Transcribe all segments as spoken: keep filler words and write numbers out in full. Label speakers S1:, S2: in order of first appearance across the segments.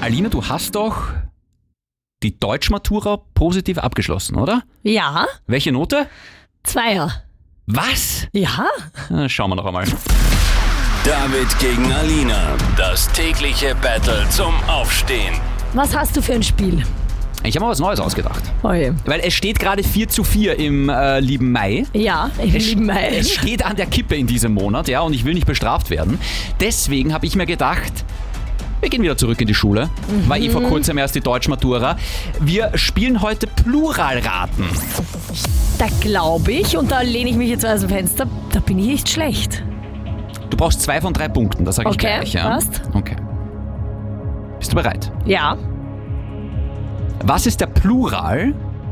S1: Alina, du hast doch die Deutschmatura positiv abgeschlossen, oder?
S2: Ja,
S1: Welche Note?
S2: Zweier.
S1: Was?
S2: Ja.
S1: Na, schauen wir noch einmal.
S3: David gegen Alina, das tägliche Battle zum Aufstehen.
S2: Was hast du für ein Spiel?
S1: Ich habe mal was Neues ausgedacht.
S2: Oje.
S1: Weil es steht gerade vier zu vier im äh, lieben Mai.
S2: Ja, im
S1: Es,
S2: lieben Mai.
S1: es steht an der Kippe in diesem Monat, ja, und ich will nicht bestraft werden. Deswegen habe ich mir gedacht, wir gehen wieder zurück in die Schule.
S2: Mhm.
S1: War eh vor kurzem erst die Deutschmatura. Wir spielen heute Pluralraten.
S2: Da glaube ich, und da lehne ich mich jetzt aus dem Fenster, da bin ich nicht schlecht.
S1: Du brauchst zwei von drei Punkten, das sage ich
S2: Okay,
S1: gleich. Ja?
S2: passt.
S1: Okay. Bist du bereit?
S2: Ja.
S1: Was ist der Plural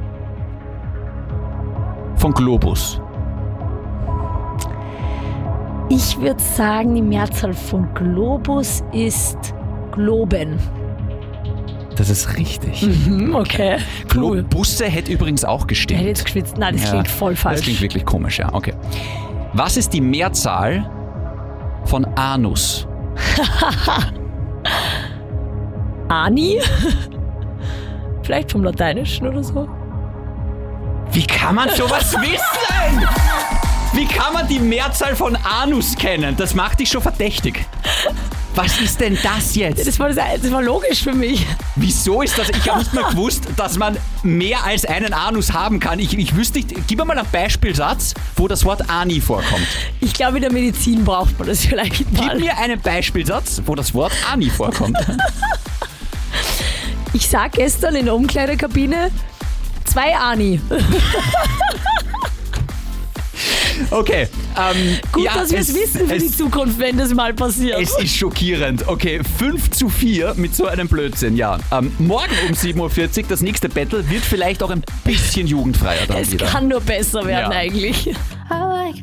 S1: von Globus?
S2: Ich würde sagen, die Mehrzahl von Globus ist Globen.
S1: Das ist richtig.
S2: Hm, okay. Cool.
S1: Globusse hätte übrigens auch
S2: Ich hätte
S1: gestimmt.
S2: jetzt geschwitzt. Nein, das klingt voll falsch.
S1: Das klingt wirklich komisch, ja. Okay. Was ist die Mehrzahl von Anus?
S2: Ani? Vielleicht vom Lateinischen oder so.
S1: Wie kann man sowas wissen? Wie kann man die Mehrzahl von Anus kennen? Das macht dich schon verdächtig. Was ist denn das jetzt?
S2: Das war, das, das war logisch für mich.
S1: Wieso ist das? Ich habe nicht mal gewusst, dass man mehr als einen Anus haben kann. Ich, ich wüsste nicht, gib mir mal einen Beispielsatz, wo das Wort Ani vorkommt.
S2: Ich glaube, in der Medizin braucht man das vielleicht mal.
S1: Gib mir einen Beispielsatz, wo das Wort Ani vorkommt.
S2: Ich sag gestern in der Umkleidekabine zwei Ani.
S1: Okay. Ähm,
S2: Gut,
S1: ja,
S2: dass wir es wissen für
S1: es,
S2: die Zukunft, wenn das mal passiert.
S1: Es ist schockierend. Okay, fünf zu vier mit so einem Blödsinn, ja. Ähm, morgen um sieben Uhr vierzig, das nächste Battle, wird vielleicht auch ein bisschen jugendfreier dann
S2: es
S1: wieder.
S2: kann nur besser werden
S1: Ja.
S2: eigentlich.